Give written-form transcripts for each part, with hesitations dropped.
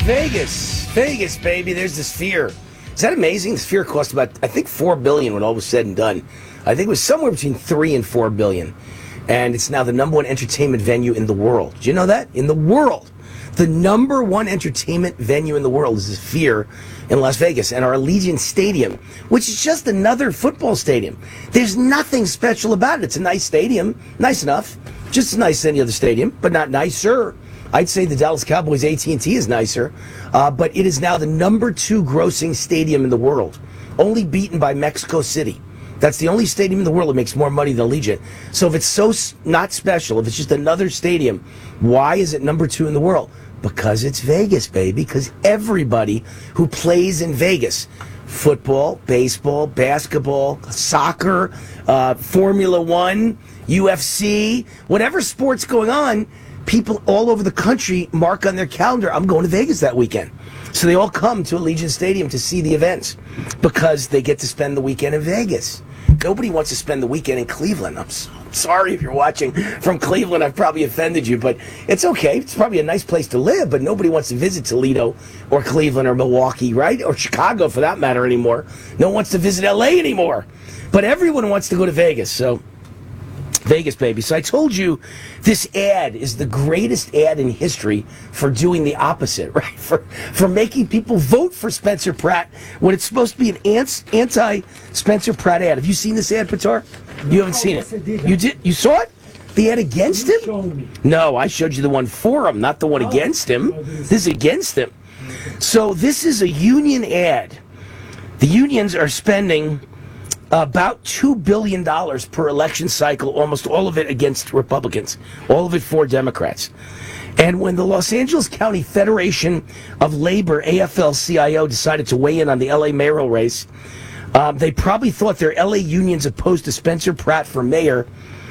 Vegas. Vegas, baby. There's the Sphere. Is that amazing? The Sphere cost about, I think, $4 billion when all was said and done. I think it was somewhere between $3 and $4 billion. And it's now the number one entertainment venue in the world. Do you know that? In the world. The number one entertainment venue in the world is the Sphere in Las Vegas. And our Allegiant Stadium, which is just another football stadium. There's nothing special about it. It's a nice stadium. Nice enough. Just as nice as any other stadium, but not nicer. I'd say the Dallas Cowboys AT&T is nicer, but it is now the number 2 grossing stadium in the world, only beaten by Mexico City. That's the only stadium in the world that makes more money than Allegiant. So if it's so not special, if it's just another stadium, why is it number 2 in the world? Because it's Vegas, baby. Because everybody who plays in Vegas, football, baseball, basketball, soccer, Formula One, UFC, whatever sport's going on, people all over the country mark on their calendar, I'm going to Vegas that weekend. So they all come to Allegiant Stadium to see the events because they get to spend the weekend in Vegas. Nobody wants to spend the weekend in Cleveland. I'm sorry if you're watching from Cleveland. I've probably offended you, but it's okay. It's probably a nice place to live, but nobody wants to visit Toledo or Cleveland or Milwaukee, right? Or Chicago for that matter anymore. No one wants to visit LA anymore. But everyone wants to go to Vegas, so Vegas, baby. So I told you this ad is the greatest ad in history for doing the opposite, right? For making people vote for Spencer Pratt when it's supposed to be an anti-Spencer Pratt ad. Have you seen this ad, Pitar? You haven't seen it. You did? You saw it? The ad against him? No, I showed you the one for him, not the one against him. This is against him. So this is a union ad. The unions are spending about $2 billion per election cycle, almost all of it against Republicans, all of it for Democrats. And when the Los Angeles County Federation of Labor, AFL-CIO, decided to weigh in on the LA mayoral race, they probably thought their LA unions opposed to Spencer Pratt for mayor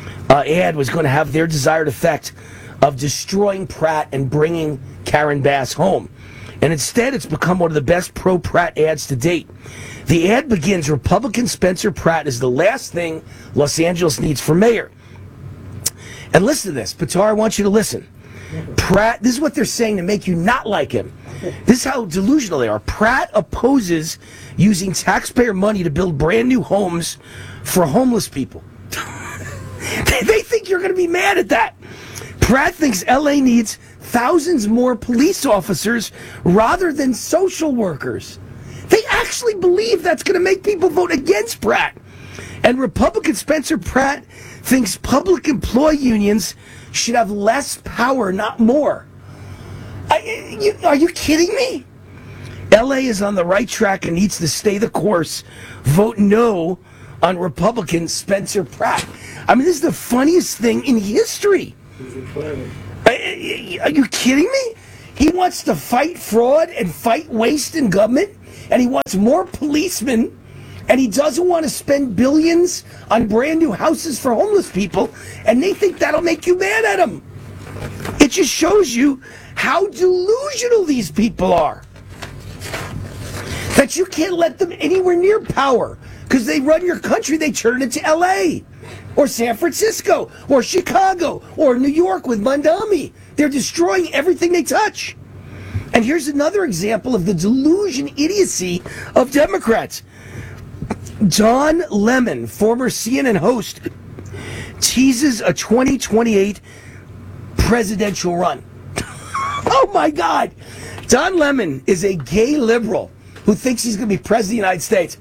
ad was going to have their desired effect of destroying Pratt and bringing Karen Bass home. And instead, it's become one of the best pro-Pratt ads to date. The ad begins, Republican Spencer Pratt is the last thing Los Angeles needs for mayor. And listen to this. Pitar, I want you to listen. Pratt, this is what they're saying to make you not like him. This is how delusional they are. Pratt opposes using taxpayer money to build brand new homes for homeless people. They think you're going to be mad at that. Pratt thinks LA needs thousands more police officers rather than social workers. They actually believe that's going to make people vote against Pratt. And Republican Spencer Pratt thinks public employee unions should have less power, not more. Are you kidding me? LA is on the right track and needs to stay the course. Vote no on Republican Spencer Pratt. I mean, this is the funniest thing in history. Are you kidding me? He wants to fight fraud and fight waste in government, and he wants more policemen, and he doesn't want to spend billions on brand new houses for homeless people, and they think that'll make you mad at him. It just shows you how delusional these people are. That you can't let them anywhere near power, because they run your country, they turn it to LA. Or San Francisco, or Chicago, or New York with Mondami. They're destroying everything they touch. And here's another example of the delusion, idiocy of Democrats. Don Lemon, former CNN host, teases a 2028 presidential run. Oh my God. Don Lemon is a gay liberal who thinks he's going to be president of the United States.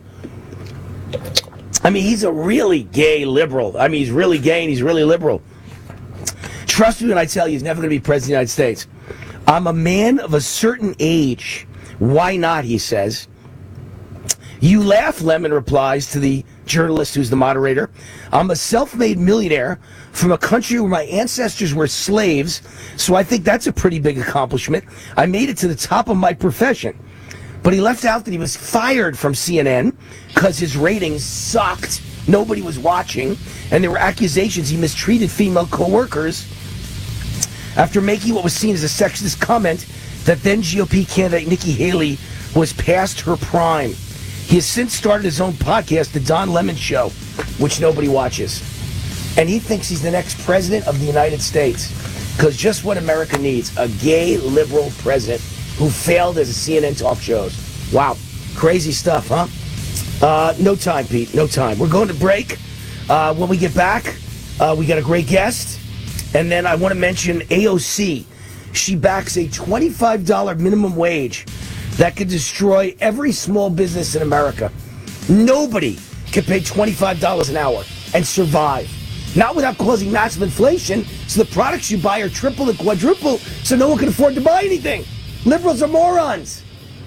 I mean, he's a really gay liberal. I mean, he's really gay and he's really liberal. Trust me when I tell you he's never going to be president of the United States. I'm a man of a certain age. Why not, he says. You laugh, Lemon replies to the journalist who's the moderator. I'm a self-made millionaire from a country where my ancestors were slaves, so I think that's a pretty big accomplishment. I made it to the top of my profession. But he left out that he was fired from CNN because his ratings sucked. Nobody was watching. And there were accusations he mistreated female co-workers after making what was seen as a sexist comment that then GOP candidate Nikki Haley was past her prime. He has since started his own podcast, The Don Lemon Show, which nobody watches. And he thinks he's the next president of the United States. Because just what America needs, a gay liberal president. who failed as a CNN talk shows. Wow. Crazy stuff, huh? No time, Pete. No time. We're going to break. When we get back, we got a great guest. And then I want to mention AOC. She backs a $25 minimum wage that could destroy every small business in America. Nobody can pay $25 an hour and survive. Not without causing massive inflation, so the products you buy are triple and quadruple, so no one can afford to buy anything. Liberals are morons.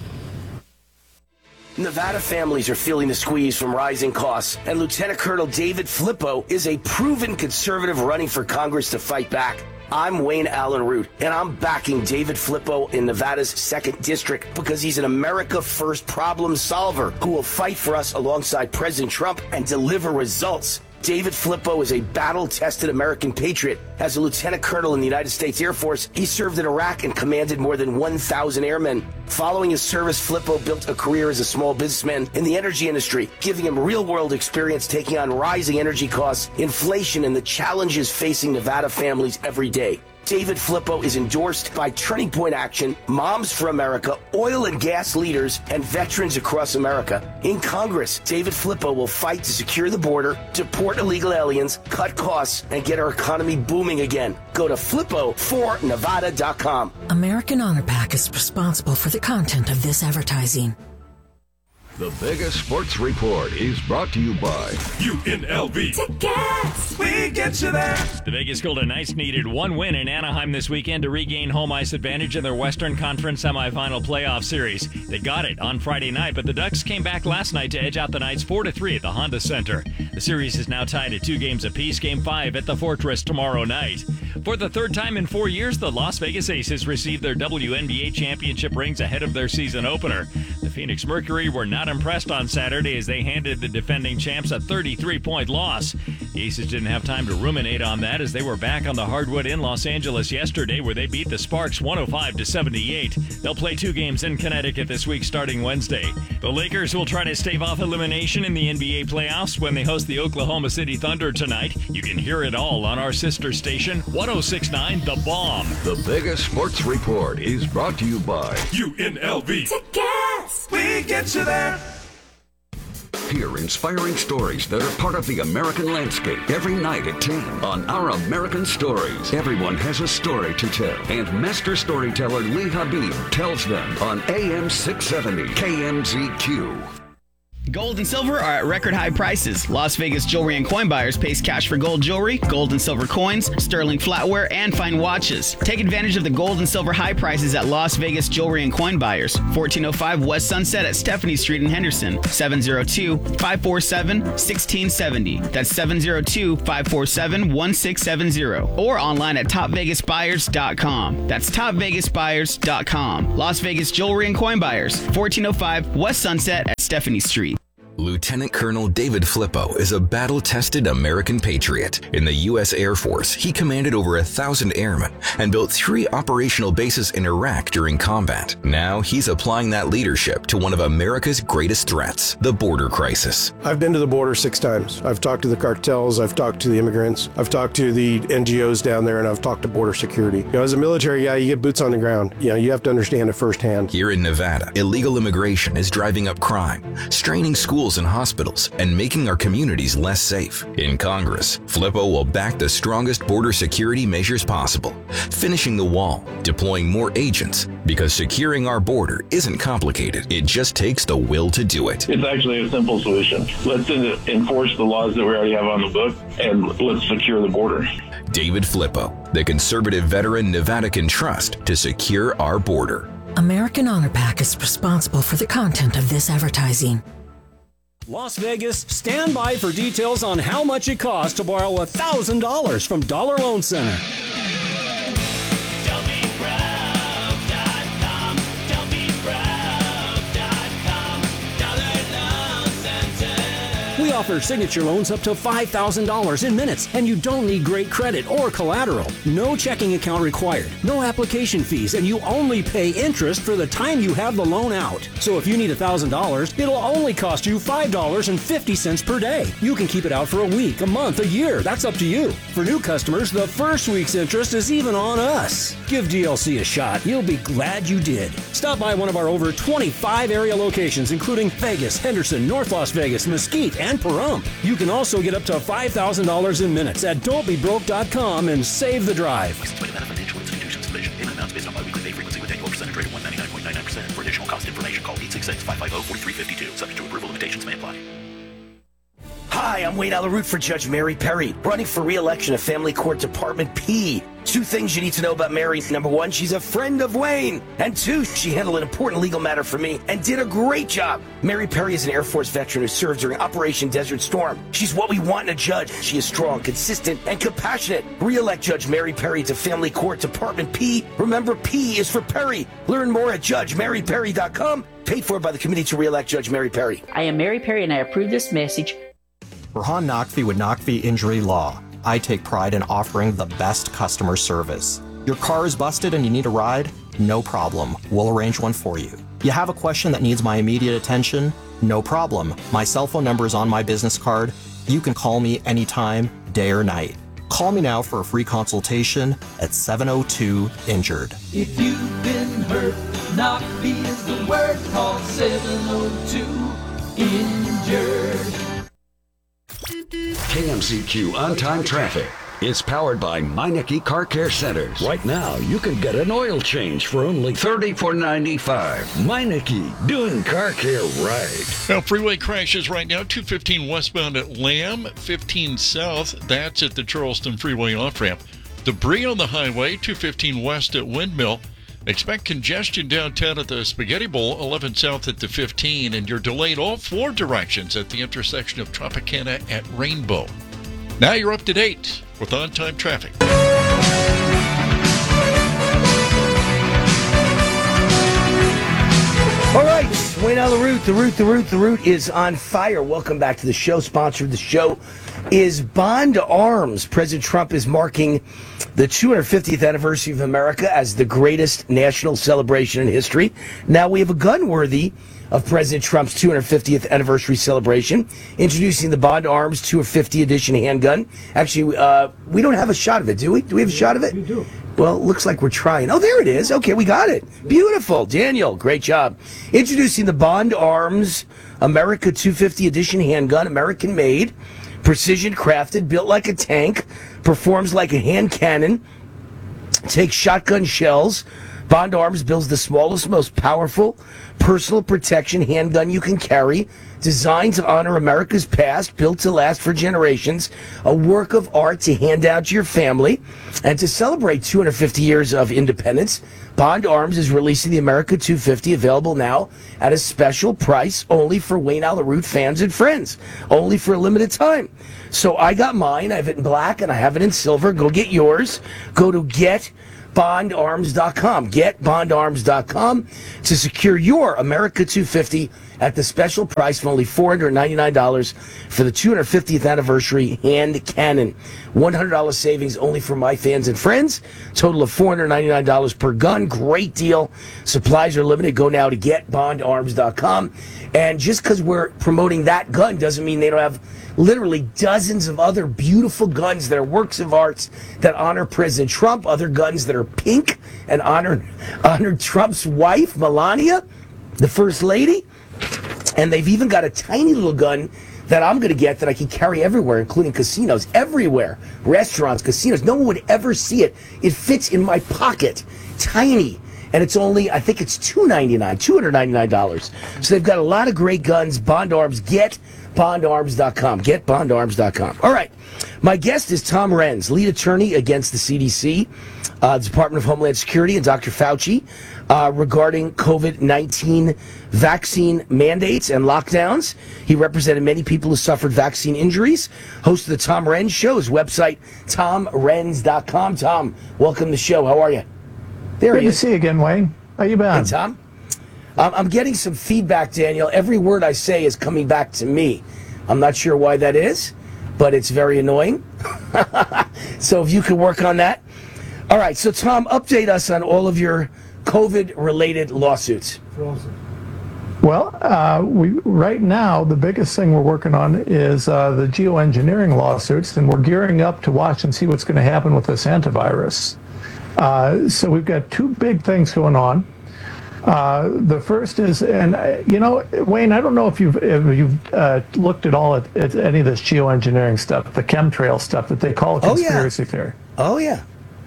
Nevada families are feeling the squeeze from rising costs, and Lieutenant Colonel David Flippo is a proven conservative running for Congress to fight back. I'm Wayne Allen Root, and I'm backing David Flippo in Nevada's 2nd District because he's an America First problem solver who will fight for us alongside President Trump and deliver results. David Flippo is a battle-tested American patriot. As a lieutenant colonel in the United States Air Force, he served in Iraq and commanded more than 1,000 airmen. Following his service, Flippo built a career as a small businessman in the energy industry, giving him real-world experience taking on rising energy costs, inflation, and the challenges facing Nevada families every day. David Flippo is endorsed by Turning Point Action, Moms for America, oil and gas leaders, and veterans across America. In Congress, David Flippo will fight to secure the border, deport illegal aliens, cut costs, and get our economy booming again. Go to flippo4nevada.com. American Honor Pack is responsible for the content of this advertising. The Vegas Sports Report is brought to you by UNLV. Tickets! We get you there. The Vegas Golden Knights needed one win in Anaheim this weekend to regain home ice advantage in their Western Conference semifinal playoff series. They got it on Friday night, but the Ducks came back last night to edge out the Knights 4-3 at the Honda Center. The series is now tied at 2 games apiece, Game 5 at the Fortress tomorrow night. For the third time in 4 years, the Las Vegas Aces received their WNBA championship rings ahead of their season opener. The Phoenix Mercury were not impressed on Saturday as they handed the defending champs a 33-point loss. The Aces didn't have time to ruminate on that as they were back on the hardwood in Los Angeles yesterday where they beat the Sparks 105-78. They'll play 2 games in Connecticut this week starting Wednesday. The Lakers will try to stave off elimination in the NBA playoffs when they host the Oklahoma City Thunder tonight. You can hear it all on our sister station, 106.9 The Bomb. The Vegas Sports Report is brought to you by UNLV. Tickets! We get you there. Hear inspiring stories that are part of the American landscape every night at 10 on Our American Stories. Everyone has a story to tell, and master storyteller Lee Habib tells them on AM 670 KMZQ. Gold and silver are at record high prices. Las Vegas Jewelry and Coin Buyers pays cash for gold jewelry, gold and silver coins, sterling flatware, and fine watches. Take advantage of the gold and silver high prices at Las Vegas Jewelry and Coin Buyers, 1405 West Sunset at Stephanie Street in Henderson, 702-547-1670. That's 702-547-1670. Or online at topvegasbuyers.com. That's topvegasbuyers.com. Las Vegas Jewelry and Coin Buyers, 1405 West Sunset at Stephanie Street. Lieutenant Colonel David Flippo is a battle-tested American patriot. In the U.S. Air Force, he commanded over 1,000 airmen and built 3 operational bases in Iraq during combat. Now he's applying that leadership to one of America's greatest threats, the border crisis. I've been to the border 6 times. I've talked to the cartels, I've talked to the immigrants, I've talked to the NGOs down there, and I've talked to border security. You know, as a military guy, you get boots on the ground. You know, you have to understand it firsthand. Here in Nevada, illegal immigration is driving up crime, straining schools and hospitals, and making our communities less safe. In Congress, Flippo will back the strongest border security measures possible, finishing the wall, deploying more agents, because securing our border isn't complicated. It just takes the will to do it. It's actually a simple solution. Let's enforce the laws that we already have on the book, and let's secure the border. David Flippo, the conservative veteran Nevada can trust to secure our border. American Honor Pack is responsible for the content of this advertising. Las Vegas, stand by for details on how much it costs to borrow $1,000 from Dollar Loan Center. We offers signature loans up to $5,000 in minutes, and you don't need great credit or collateral. No checking account required, no application fees, and you only pay interest for the time you have the loan out. So if you need $1,000, it'll only cost you $5.50 per day. You can keep it out for a week, a month, a year. That's up to you. For new customers, the first week's interest is even on us. Give DLC a shot. You'll be glad you did. Stop by one of our over 25 area locations, including Vegas, Henderson, North Las Vegas, Mesquite, and Pahrump. You can also get up to $5,000 in minutes at don'tbebroke.com and save the drive. Financial institutions division. Payment amounts based on biweekly pay frequency with annual percentage rate of 199.99%. For additional cost information, call 866-550-4352. Subject to approval, limitations may apply. Hi, I'm Wayne Alaroot for Judge Mary Perry, running for re-election at Family Court Department P. 2 things you need to know about Mary. Number 1, she's a friend of Wayne. And 2, she handled an important legal matter for me and did a great job. Mary Perry is an Air Force veteran who served during Operation Desert Storm. She's what we want in a judge. She is strong, consistent, and compassionate. Re-elect Judge Mary Perry to Family Court Department P. Remember, P is for Perry. Learn more at JudgeMaryPerry.com. Paid for by the Committee to Re-elect Judge Mary Perry. I am Mary Perry, and I approve this message. Burhan Naqvi with Naqvi Injury Law. I take pride in offering the best customer service. Your car is busted and you need a ride? No problem. We'll arrange one for you. You have a question that needs my immediate attention? No problem. My cell phone number is on my business card. You can call me anytime, day or night. Call me now for a free consultation at 702-INJURED. If you've been hurt, Naqvi is the word. Call 702-INJURED. KMCQ On-Time Traffic is powered by Meineke Car Care Centers. Right now, you can get an oil change for only $34.95. Meineke, doing car care right. Now, freeway crashes right now, 215 westbound at Lamb, 15 south, that's at the Charleston Freeway off-ramp. Debris on the highway, 215 west at Windmill. Expect congestion downtown at the Spaghetti Bowl, 11 south at the 15, and you're delayed all 4 directions at the intersection of Tropicana at Rainbow. Now you're up to date with on-time traffic. All right, Wayne Alaroot, the root is on fire. Welcome back to the show. Sponsor of the show is Bond Arms. President Trump is marking the 250th anniversary of America as the greatest national celebration in history. Now we have a gun worthy of President Trump's 250th anniversary celebration, introducing the Bond Arms 250 edition handgun. Actually, we don't have a shot of it, do we? Do we have a shot of it? We do. Well, it looks like we're trying. Oh, there it is. Okay, we got it. Beautiful. Daniel, great job. Introducing the Bond Arms America 250 edition handgun, American made, precision crafted, built like a tank, performs like a hand cannon, takes shotgun shells. Bond Arms builds the smallest, most powerful personal protection handgun you can carry, designed to honor America's past, built to last for generations, a work of art to hand down to your family, and to celebrate 250 years of independence. Bond Arms is releasing the America 250, available now at a special price only for Wayne Alaroot fans and friends, only for a limited time. So I got mine. I have it in black and I have it in silver. Go get yours. Go to GetBondArms.com. GetBondArms.com to secure your America 250 at the special price of only $499 for the 250th anniversary hand cannon. $100 savings only for my fans and friends. Total of $499 per gun. Great deal. Supplies are limited. Go now to GetBondArms.com. And just because we're promoting that gun doesn't mean they don't have literally dozens of other beautiful guns that are works of art that honor President Trump, other guns that are pink and honor Trump's wife, Melania, the First Lady. And they've even got a tiny little gun that I'm going to get that I can carry everywhere, including casinos, everywhere, restaurants, casinos. No one would ever see it. It fits in my pocket, tiny. And it's only, I think it's $299. So they've got a lot of great guns. Bond Arms, GetBondArms.com. GetBondArms.com. All right. My guest is Tom Renz, lead attorney against the CDC, the Department of Homeland Security, and Dr. Fauci regarding COVID-19 vaccine mandates and lockdowns. He represented many people who suffered vaccine injuries. Host of the Tom Renz Show, his website, TomRenz.com. Tom, welcome to the show. How are you? There Good to see you again, Wayne. How you been? Hey, Tom. I'm getting some feedback, Daniel. Every word I say is coming back to me. I'm not sure why that is, but it's very annoying. So if you could work on that. All right, so Tom, update us on all of your COVID-related lawsuits. Well, right now, the biggest thing we're working on is the geoengineering lawsuits, and we're gearing up to watch and see what's going to happen with this antivirus. So we've got two big things going on. The first is, and Wayne, I don't know if you've looked at all at any of this geoengineering stuff, the chemtrail stuff that they call a conspiracy theory. Oh, yeah.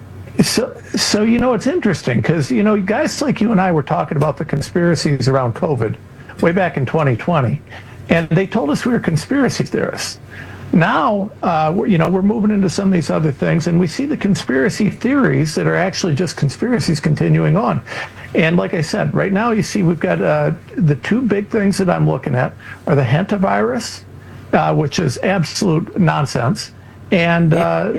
So it's interesting because, guys like you and I were talking about the conspiracies around COVID way back in 2020, and they told us we were conspiracy theorists. Now, we're moving into some of these other things, and we see the conspiracy theories that are actually just conspiracies continuing on. And like I said, right now you see we've got the two big things that I'm looking at are the hantavirus, which is absolute nonsense, and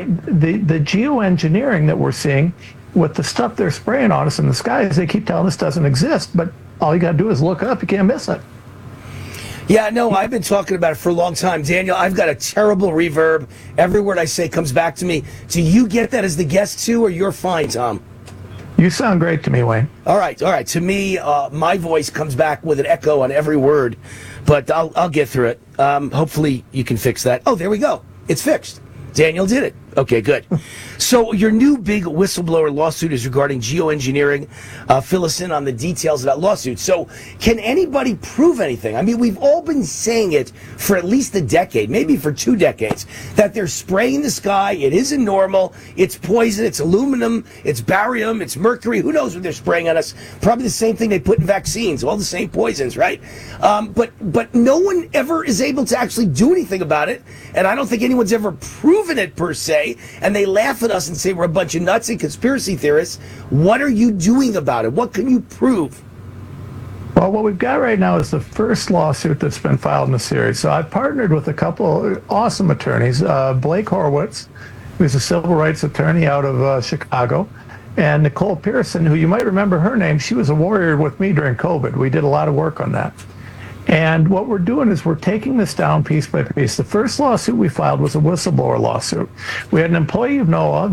the geoengineering that we're seeing with the stuff they're spraying on us in the skies. They keep telling us doesn't exist, but all you got to do is look up. You can't miss it. Yeah, no, I've been talking about it for a long time. Daniel, I've got a terrible reverb. Every word I say comes back to me. Do you get that as the guest too, or you're fine, Tom? You sound great to me, Wayne. All right. To me, my voice comes back with an echo on every word, but I'll get through it. Hopefully you can fix that. Oh, there we go. It's fixed. Daniel did it. Okay, good. So your new big whistleblower lawsuit is regarding geoengineering. Fill us in on the details of that lawsuit. So can anybody prove anything? I mean, we've all been saying it for at least a decade, maybe for 2 decades, that they're spraying the sky. It isn't normal. It's poison. It's aluminum. It's barium. It's mercury. Who knows what they're spraying on us? Probably the same thing they put in vaccines. All the same poisons, right? But no one ever is able to actually do anything about it. And I don't think anyone's ever proven it per se. And they laugh at us and say we're a bunch of nuts and conspiracy theorists. What are you doing about it? What can you prove? Well, what we've got right now is the first lawsuit that's been filed in the series. So I've partnered with a couple awesome attorneys, Blake Horowitz, who's a civil rights attorney out of Chicago, and Nicole Pearson, who you might remember her name. She was a warrior with me during COVID. We did a lot of work on that. And what we're doing is we're taking this down piece by piece. The first lawsuit we filed was a whistleblower lawsuit. We had an employee of NOAA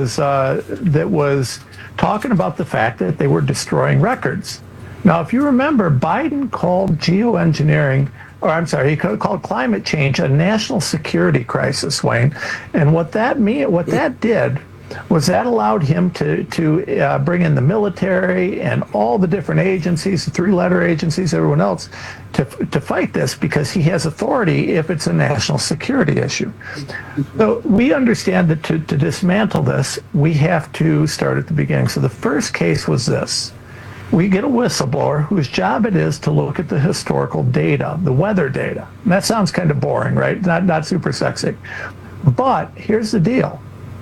that was talking about the fact that they were destroying records. Now, if you remember, Biden called geoengineering, he called climate change a national security crisis, Wayne. And what that did was that allowed him to bring in the military and all the different agencies, the 3-letter agencies, everyone else, to fight this because he has authority if it's a national security issue. So we understand that to dismantle this, we have to start at the beginning. So the first case was this. We get a whistleblower whose job it is to look at the historical data, the weather data. And that sounds kind of boring, right? Not super sexy. But here's the deal.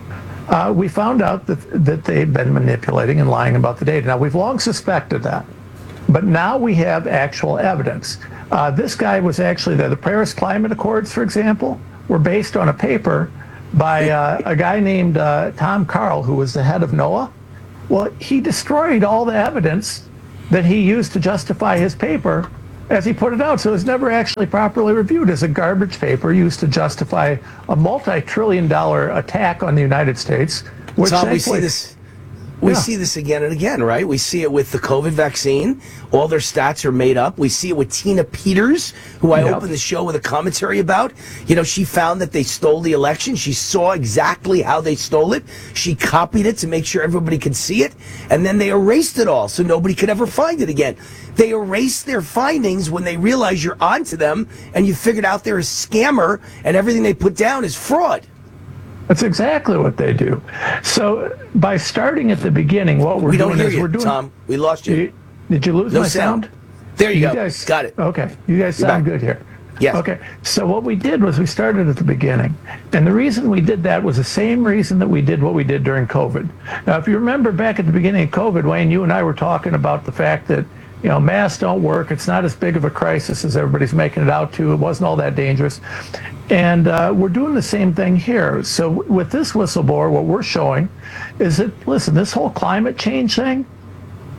We found out that they'd been manipulating and lying about the data. Now, we've long suspected that, but now we have actual evidence. This guy was actually there. The Paris Climate Accords, for example, were based on a paper by a guy named Tom Carl, who was the head of NOAA. Well, he destroyed all the evidence that he used to justify his paper as he put it out. So it was never actually properly reviewed as a garbage paper used to justify a multi-trillion-dollar attack on the United States. Which Tom, we see this. We see this again and again, right? We see it with the COVID vaccine. All their stats are made up. We see it with Tina Peters, who I opened the show with a commentary about. You know, she found that they stole the election. She saw exactly how they stole it. She copied it to make sure everybody could see it. And then they erased it all so nobody could ever find it again. They erased their findings when they realize you're onto them and you figured out they're a scammer and everything they put down is fraud. That's exactly what they do. So by starting at the beginning, what we're doing is we're doing. Tom, we lost you. Did you lose my sound? There you go. Got it. Okay, you guys sound good here. Yes. Okay, so what we did was we started at the beginning. And the reason we did that was the same reason that we did what we did during COVID. Now, if you remember back at the beginning of COVID, Wayne, you and I were talking about the fact that, you know, masks don't work. It's not as big of a crisis as everybody's making it out to. It wasn't all that dangerous. And we're doing the same thing here. So with this whistleblower, what we're showing is that, listen, this whole climate change thing,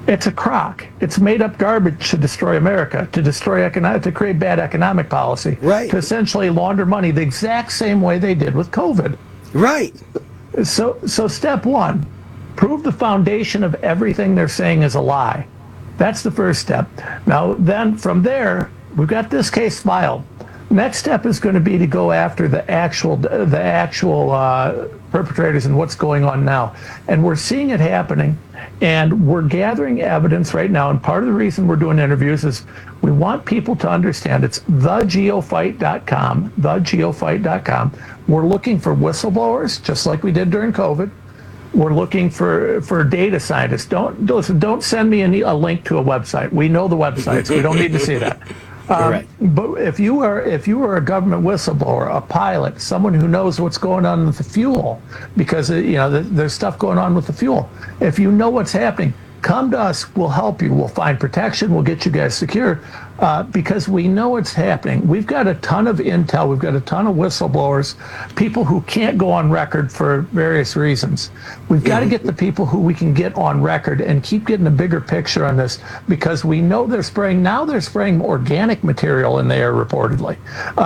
It's a crock. It's made up garbage to destroy America, to destroy to create bad economic policy, right? To essentially launder money the exact same way they did with COVID, right? So step one, prove the foundation of everything they're saying is a lie. That's the first step. Now, then from there, we've got this case filed. Next step is going to be to go after the actual perpetrators and what's going on now. And we're seeing it happening, and we're gathering evidence right now. And part of the reason we're doing interviews is we want people to understand it's thegeofight.com, thegeofight.com. We're looking for whistleblowers, just like we did during COVID. We're looking for data scientists. Don't send me a link to a website. We know the websites. We don't need to see that. Right. But if you are a government whistleblower, a pilot, someone who knows what's going on with the fuel, because there's stuff going on with the fuel. If you know what's happening, come to us. We'll help you. We'll find protection. We'll get you guys secure, because we know it's happening. We've got a ton of intel. We've got a ton of whistleblowers, people who can't go on record for various reasons. We've got to get the people who we can get on record and keep getting a bigger picture on this, because we know they're spraying organic material in the air reportedly.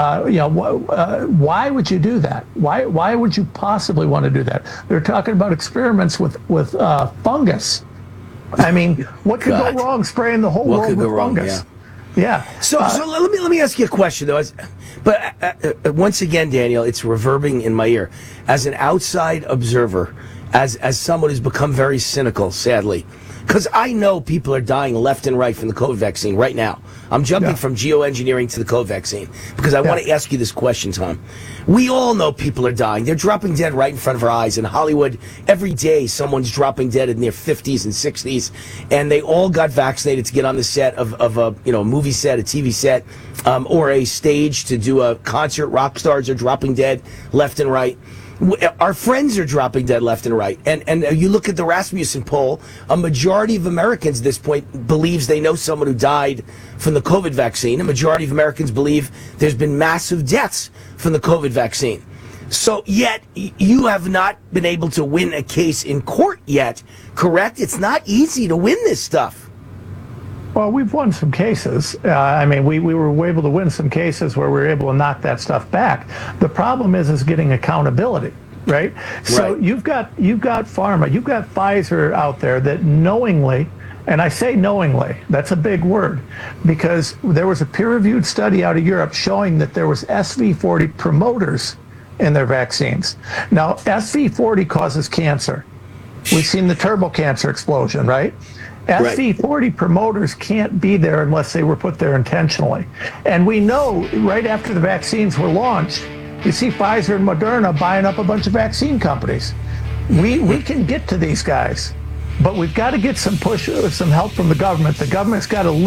Why would you do that? Why would you possibly want to do that? They're talking about experiments with fungus. I mean, what could go wrong spraying the whole world with fungus? Yeah. So let me ask you a question though. But once again, Daniel, it's reverbing in my ear. As an outside observer, as someone who's become very cynical, sadly, because I know people are dying left and right from the COVID vaccine right now. I'm jumping from geoengineering to the COVID vaccine because I want to ask you this question, Tom. We all know people are dying. They're dropping dead right in front of our eyes. In Hollywood, every day someone's dropping dead in their 50s and 60s, and they all got vaccinated to get on the set of a movie set, a TV set, or a stage to do a concert. Rock stars are dropping dead left and right. Our friends are dropping dead left and right. And you look at the Rasmussen poll, a majority of Americans at this point believes they know someone who died from the COVID vaccine. A majority of Americans believe there's been massive deaths from the COVID vaccine. So yet you have not been able to win a case in court yet, correct? It's not easy to win this stuff. Well, we've won some cases. We were able to win some cases where we were able to knock that stuff back. The problem is getting accountability, right? So you've got pharma, you've got Pfizer out there that knowingly, and I say knowingly, that's a big word, because there was a peer-reviewed study out of Europe showing that there was SV40 promoters in their vaccines. Now, SV40 causes cancer. We've seen the turbo cancer explosion, right? SV40 promoters can't be there unless they were put there intentionally. And we know right after the vaccines were launched, you see Pfizer and Moderna buying up a bunch of vaccine companies. We can get to these guys, but we've got to get some help from the government. The government's got to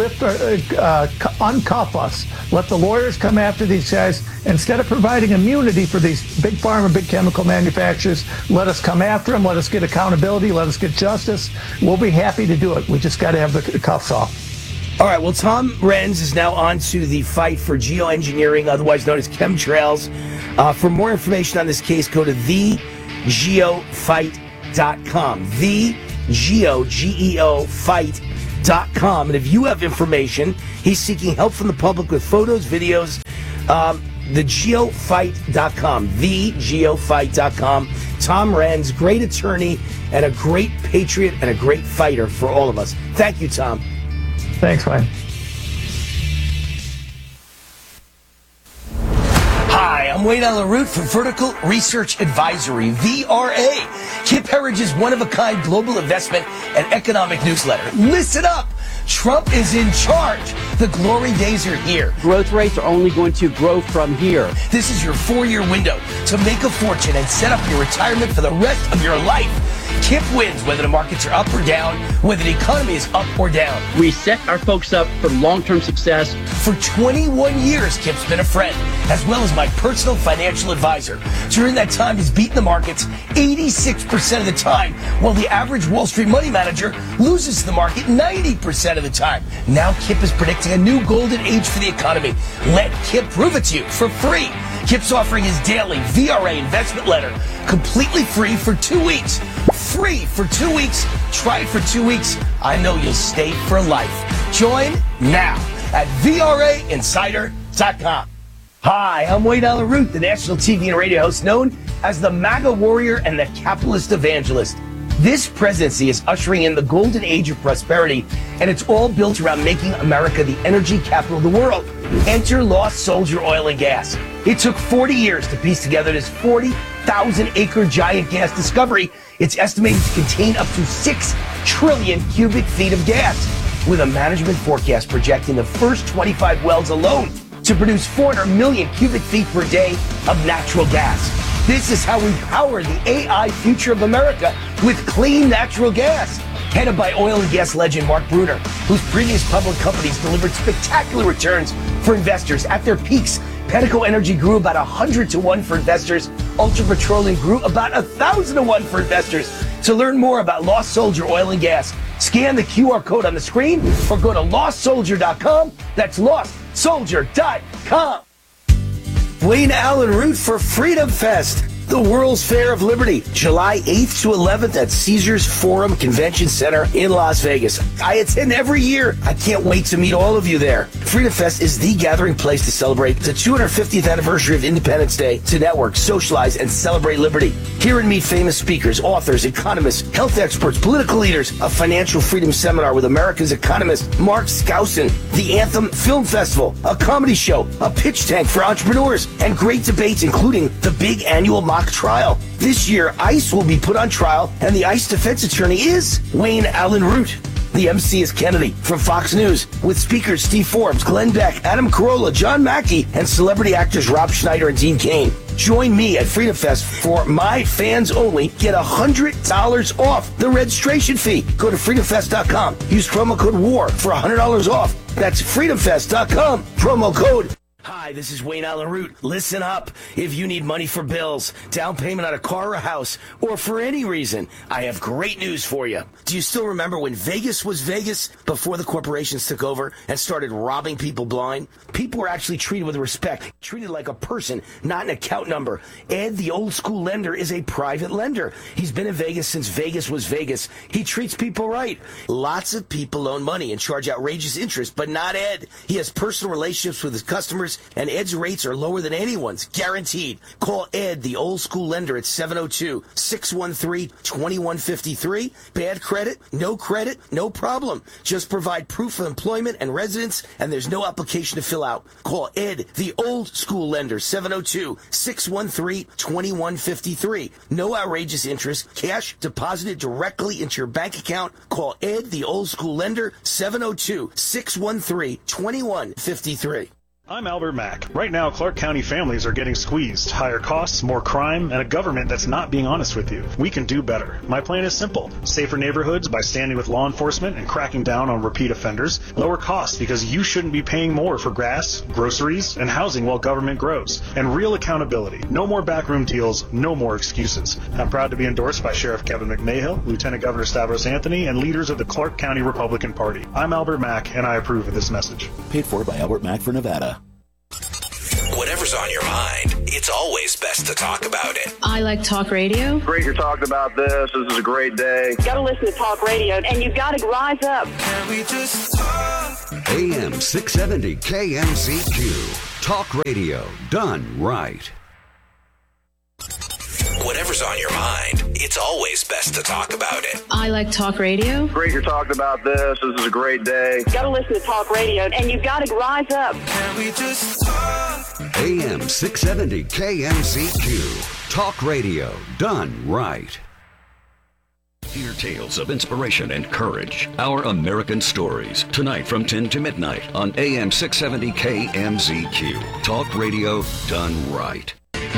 uncuff us. Let the lawyers come after these guys. Instead of providing immunity for these big pharma, big chemical manufacturers, let us come after them. Let us get accountability. Let us get justice. We'll be happy to do it. We just got to have the cuffs off. All right, well, Tom Renz is now on to the fight for geoengineering, otherwise known as chemtrails. For more information on this case, go to thegeofight.com. GEO5.com. And if you have information, he's seeking help from the public with photos, videos, thegeofight.com, thegeofight.com. Tom Renz, great attorney and a great patriot and a great fighter for all of us. Thank you, Tom. Thanks, Wayne. Hi, I'm Wayne LaRoute from Vertical Research Advisory, VRA. Kip Herridge's one-of-a-kind global investment and economic newsletter. Listen up! Trump is in charge. The glory days are here. Growth rates are only going to grow from here. This is your 4-year window to make a fortune and set up your retirement for the rest of your life. Kip wins whether the markets are up or down, whether the economy is up or down. We set our folks up for long-term success. For 21 years, Kip's been a friend, as well as my personal financial advisor. During that time, he's beaten the markets 86% of the time, while the average Wall Street money manager loses to the market 90% of the time. Now Kip is predicting a new golden age for the economy. Let Kip prove it to you for free. Kip's offering his daily VRA investment letter completely free for 2 weeks. Free for 2 weeks. Try it for 2 weeks. I know you'll stay for life. Join now at VRAinsider.com. Hi, I'm Wayne Allen Root, the national TV and radio host known as the MAGA warrior and the capitalist evangelist. This presidency is ushering in the golden age of prosperity, and it's all built around making America the energy capital of the world. Enter Lost Soldier Oil and Gas. It took 40 years to piece together this 40,000-acre giant gas discovery. It's estimated to contain up to 6 trillion cubic feet of gas, with a management forecast projecting the first 25 wells alone to produce 400 million cubic feet per day of natural gas. This is how we power the AI future of America with clean natural gas. Headed by oil and gas legend Mark Bruner, whose previous public companies delivered spectacular returns for investors at their peaks. Pedico Energy grew about 100 to 1 for investors. Ultra Petroleum grew about 1,000 to 1 for investors. To learn more about Lost Soldier Oil and Gas, scan the QR code on the screen or go to lostsoldier.com. That's lostsoldier.com. Wayne Allen Root for Freedom Fest, the World's Fair of Liberty, July 8th to 11th at Caesars Forum Convention Center in Las Vegas. I attend every year. I can't wait to meet all of you there. Freedom Fest is the gathering place to celebrate the 250th anniversary of Independence Day, to network, socialize, and celebrate liberty. Hear and meet famous speakers, authors, economists, health experts, political leaders, a financial freedom seminar with America's economist Mark Skousen, the Anthem Film Festival, a comedy show, a pitch tank for entrepreneurs, and great debates including the big annual mock trial. This year, ICE will be put on trial, and the ICE defense attorney is Wayne Allen Root. The MC is Kennedy from Fox News, with speakers Steve Forbes, Glenn Beck, Adam Carolla, John Mackey, and celebrity actors Rob Schneider and Dean Cain. Join me at Freedom Fest for my fans only. Get $100 off the registration fee. Go to freedomfest.com. Use promo code WAR for $100 off. That's freedomfest.com. Promo code. Hi, this is Wayne Allen Root. Listen up. If you need money for bills, down payment on a car or a house, or for any reason, I have great news for you. Do you still remember when Vegas was Vegas before the corporations took over and started robbing people blind? People were actually treated with respect, treated like a person, not an account number. Ed, the old school lender, is a private lender. He's been in Vegas since Vegas was Vegas. He treats people right. Lots of people loan money and charge outrageous interest, but not Ed. He has personal relationships with his customers, and Ed's rates are lower than anyone's, guaranteed. Call Ed, the old school lender, at 702-613-2153. Bad credit, no problem. Just provide proof of employment and residence, and there's no application to fill out. Call Ed, the old school lender, 702-613-2153. No outrageous interest, cash deposited directly into your bank account. Call Ed, the old school lender, 702-613-2153. I'm Albert Mack. Right now, Clark County families are getting squeezed. Higher costs, more crime, and a government that's not being honest with you. We can do better. My plan is simple. Safer neighborhoods by standing with law enforcement and cracking down on repeat offenders. Lower costs because you shouldn't be paying more for gas, groceries, and housing while government grows. And real accountability. No more backroom deals, no more excuses. I'm proud to be endorsed by Sheriff Kevin McMahill, Lieutenant Governor Stavros Anthony, and leaders of the Clark County Republican Party. I'm Albert Mack, and I approve of this message. Paid for by Albert Mack for Nevada. Whatever's on your mind, it's always best to talk about it. I like talk radio. Great you're talking about this. This is a great day. You got to listen to talk radio, and you've got to rise up. Can we just talk? AM 670 KMZQ. Talk radio done right. Whatever's on your mind, it's always best to talk about it. I like talk radio. Great you're talking about this. This is a great day. You got to listen to talk radio, and you've got to rise up. Can we just talk? AM 670 KMZQ. Talk radio done right. Hear tales of inspiration and courage. Our American Stories. Tonight from 10 to midnight on AM 670 KMZQ. Talk radio done right.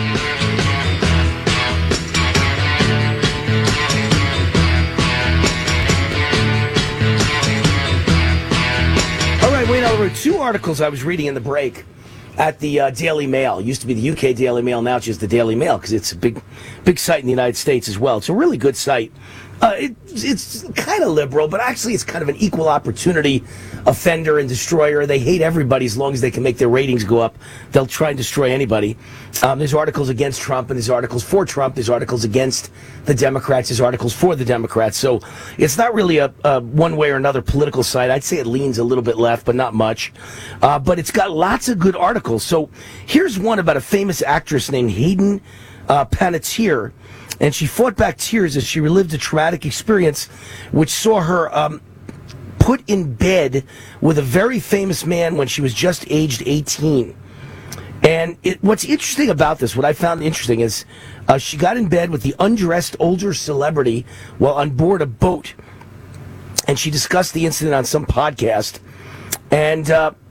Wait, there were two articles I was reading in the break at the Daily Mail. It used to be the UK Daily Mail, now it's just the Daily Mail because it's a big site in the United States as well. It's a really good site. It's kind of liberal, but actually it's kind of an equal opportunity offender and destroyer. They hate everybody as long as they can make their ratings go up. They'll try and destroy anybody. There's articles against Trump, and there's articles for Trump. There's articles against the Democrats. There's articles for the Democrats. So it's not really a one way or another political side. I'd say it leans a little bit left, but not much. But it's got lots of good articles. So here's one about a famous actress named Hayden Panettiere. And she fought back tears as she relived a traumatic experience which saw her put in bed with a very famous man when she was just aged 18. And what's interesting about this, what I found interesting, is she got in bed with the undressed older celebrity while on board a boat. And she discussed the incident on some podcast. And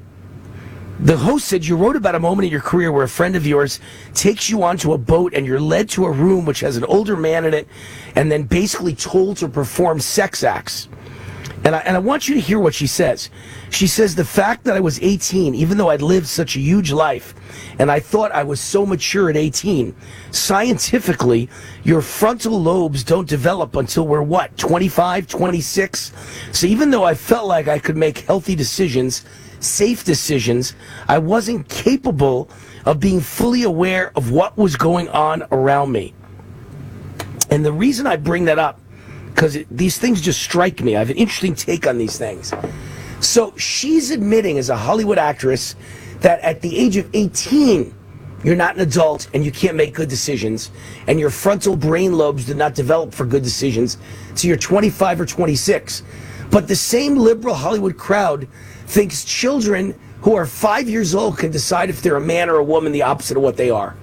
the host said, you wrote about a moment in your career where a friend of yours takes you onto a boat and you're led to a room which has an older man in it and then basically told to perform sex acts. And I want you to hear what she says. She says, the fact that I was 18, even though I'd lived such a huge life, and I thought I was so mature at 18, scientifically, your frontal lobes don't develop until we're, 25, 26? So even though I felt like I could make healthy decisions, safe decisions, I wasn't capable of being fully aware of what was going on around me. And the reason I bring that up, because these things just strike me. I have an interesting take on these things. So she's admitting as a Hollywood actress that at the age of 18, you're not an adult and you can't make good decisions, and your frontal brain lobes did not develop for good decisions till you're 25 or 26. But the same liberal Hollywood crowd thinks children who are 5 years old can decide if they're a man or a woman, the opposite of what they are.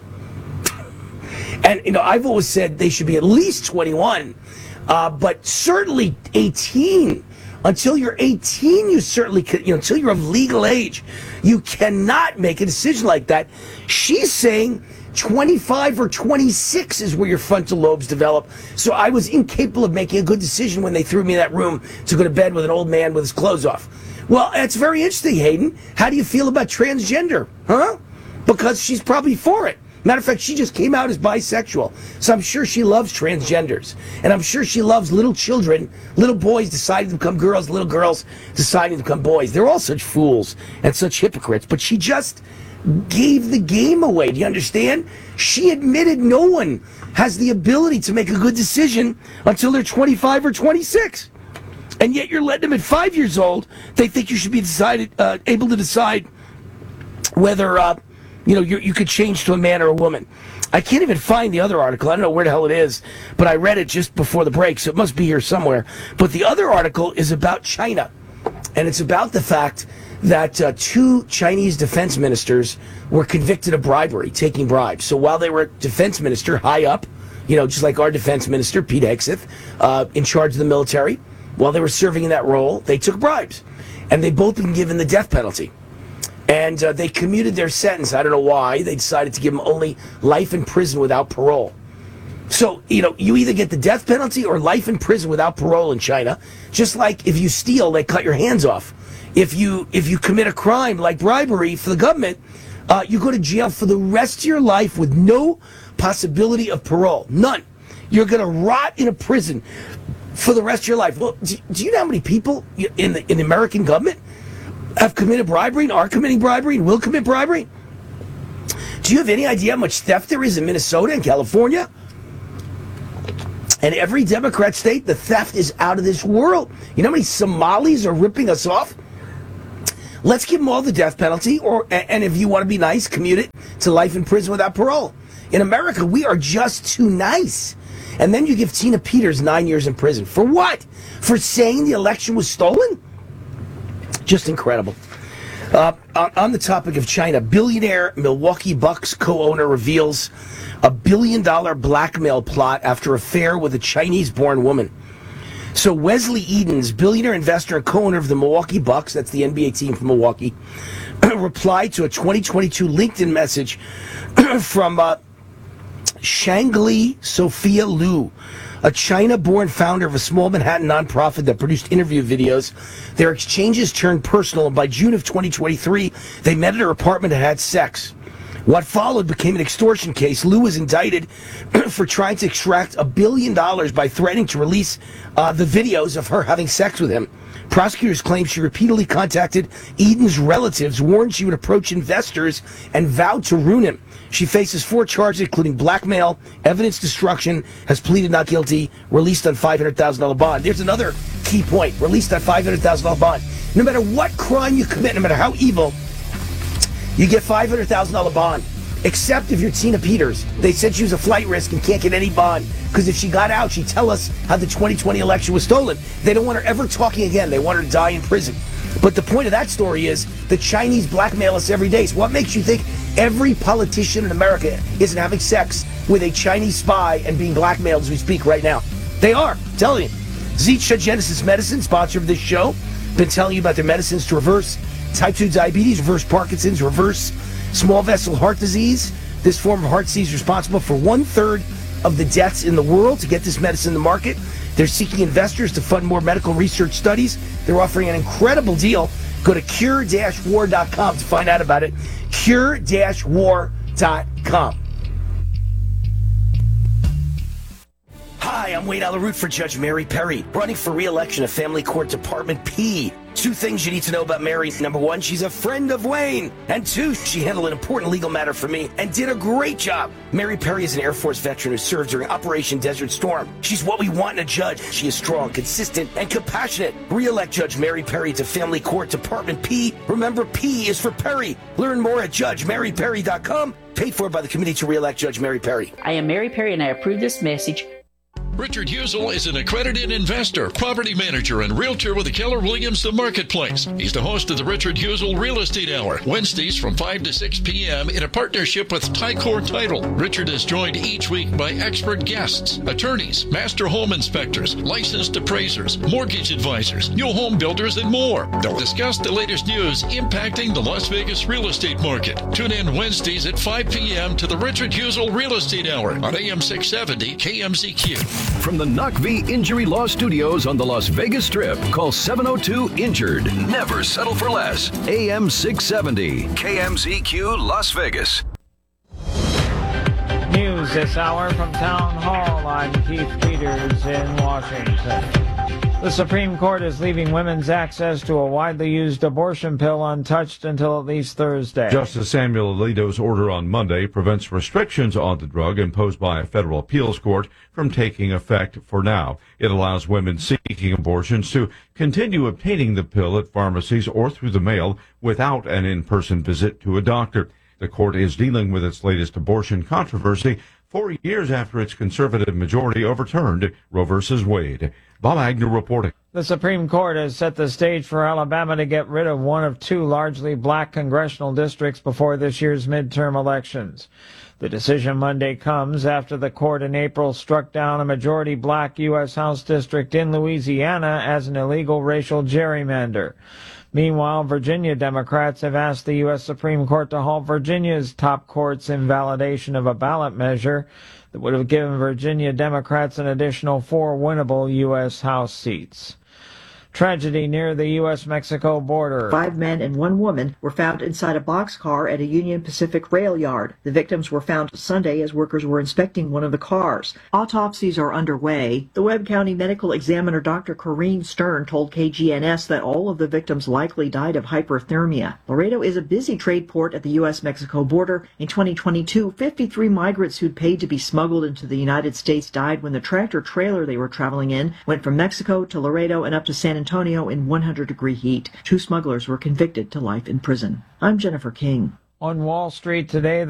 And, I've always said they should be at least 21, but certainly 18. Until you're 18, you certainly can, until you're of legal age, you cannot make a decision like that. She's saying 25 or 26 is where your frontal lobes develop. So I was incapable of making a good decision when they threw me in that room to go to bed with an old man with his clothes off. Well, that's very interesting, Hayden. How do you feel about transgender? Huh? Because she's probably for it. Matter of fact, she just came out as bisexual. So I'm sure she loves transgenders. And I'm sure she loves little children, little boys deciding to become girls, little girls deciding to become boys. They're all such fools and such hypocrites. But she just gave the game away. Do you understand? She admitted no one has the ability to make a good decision until they're 25 or 26. And yet you're letting them at 5 years old. They think you should be able to decide whether you could change to a man or a woman. I can't even find the other article. I don't know where the hell it is, but I read it just before the break, so it must be here somewhere. But the other article is about China, and it's about the fact that two Chinese defense ministers were convicted of bribery, taking bribes. So while they were defense minister, high up, just like our defense minister, Pete Hegseth, in charge of the military, while they were serving in that role, they took bribes. And they've both been given the death penalty. And they commuted their sentence. I don't know why. They decided to give them only life in prison without parole. So, you either get the death penalty or life in prison without parole in China. Just like if you steal, they cut your hands off. If you commit a crime like bribery for the government, you go to jail for the rest of your life with no possibility of parole. None. You're going to rot in a prison for the rest of your life. Well, do you know how many people in the American government have committed bribery and are committing bribery and will commit bribery? Do you have any idea how much theft there is in Minnesota and California? And every Democrat state, the theft is out of this world. You know how many Somalis are ripping us off? Let's give them all the death penalty, and if you want to be nice, commute it to life in prison without parole. In America, we are just too nice. And then you give Tina Peters 9 years in prison. For what? For saying the election was stolen? Just incredible. On the topic of China, billionaire Milwaukee Bucks co-owner reveals a $1 billion blackmail plot after affair with a Chinese-born woman. So Wesley Edens, billionaire investor and co-owner of the Milwaukee Bucks, that's the NBA team from Milwaukee, replied to a 2022 LinkedIn message from Shangli Sophia Liu, a China-born founder of a small Manhattan nonprofit that produced interview videos. Their exchanges turned personal, and by June of 2023, they met at her apartment and had sex. What followed became an extortion case. Liu was indicted for trying to extract $1 billion by threatening to release the videos of her having sex with him. Prosecutors claim she repeatedly contacted Eden's relatives, warned she would approach investors, and vowed to ruin him. She faces 4 charges, including blackmail, evidence destruction, has pleaded not guilty, released on $500,000 bond. There's another key point, released on $500,000 bond. No matter what crime you commit, no matter how evil, you get $500,000 bond. Except if you're Tina Peters. They said she was a flight risk and can't get any bond. Because if she got out, she'd tell us how the 2020 election was stolen. They don't want her ever talking again. They want her to die in prison. But the point of that story is the Chinese blackmail us every day. So what makes you think every politician in America isn't having sex with a Chinese spy and being blackmailed as we speak right now? They are. I'm telling you. Zitsha Genesis Medicine, sponsor of this show, been telling you about their medicines to reverse type 2 diabetes, reverse Parkinson's, reverse small vessel heart disease. This form of heart disease is responsible for 1/3 of the deaths in the world. To get this medicine to market, they're seeking investors to fund more medical research studies. They're offering an incredible deal. Go to cure-war.com to find out about it. Cure-war.com. Hi, I'm Wayne Alaroot for Judge Mary Perry, running for re-election at Family Court Department P. 2 things you need to know about Mary. Number 1, she's a friend of Wayne. And 2, she handled an important legal matter for me and did a great job. Mary Perry is an Air Force veteran who served during Operation Desert Storm. She's what we want in a judge. She is strong, consistent, and compassionate. Re-elect Judge Mary Perry to Family Court Department P. Remember, P is for Perry. Learn more at JudgeMaryPerry.com. Paid for by the Committee to Re-elect Judge Mary Perry. I am Mary Perry, and I approve this message. Richard Husel is an accredited investor, property manager, and realtor with the Keller Williams The Marketplace. He's the host of the Richard Husel Real Estate Hour, Wednesdays from 5 to 6 p.m. in a partnership with Tycor Title. Richard is joined each week by expert guests, attorneys, master home inspectors, licensed appraisers, mortgage advisors, new home builders, and more. They'll discuss the latest news impacting the Las Vegas real estate market. Tune in Wednesdays at 5 p.m. to the Richard Husel Real Estate Hour on AM 670 KMZQ. From the NOCV Injury Law Studios on the Las Vegas Strip, call 702-INJURED. Never settle for less. AM 670, KMZQ Las Vegas. News this hour from Town Hall. I'm Keith Peters in Washington. The Supreme Court is leaving women's access to a widely used abortion pill untouched until at least Thursday. Justice Samuel Alito's order on Monday prevents restrictions on the drug imposed by a federal appeals court from taking effect for now. It allows women seeking abortions to continue obtaining the pill at pharmacies or through the mail without an in-person visit to a doctor. The court is dealing with its latest abortion controversy 4 years after its conservative majority overturned Roe v. Wade. Bob Agnew reporting. The Supreme Court has set the stage for Alabama to get rid of one of 2 largely black congressional districts before this year's midterm elections. The decision Monday comes after the court in April struck down a majority black U.S. House district in Louisiana as an illegal racial gerrymander. Meanwhile, Virginia Democrats have asked the U.S. Supreme Court to halt Virginia's top court's invalidation of a ballot measure that would have given Virginia Democrats an additional 4 winnable U.S. House seats. Tragedy near the U.S.-Mexico border. 5 men and 1 woman were found inside a boxcar at a Union Pacific rail yard. The victims were found Sunday as workers were inspecting one of the cars. Autopsies are underway. The Webb County Medical Examiner Dr. Corrine Stern told KGNS that all of the victims likely died of hyperthermia. Laredo is a busy trade port at the U.S.-Mexico border. In 2022, 53 migrants who'd paid to be smuggled into the United States died when the tractor-trailer they were traveling in went from Mexico to Laredo and up to San Antonio in 100-degree heat. 2 smugglers were convicted to life in prison. I'm Jennifer King. On Wall Street today,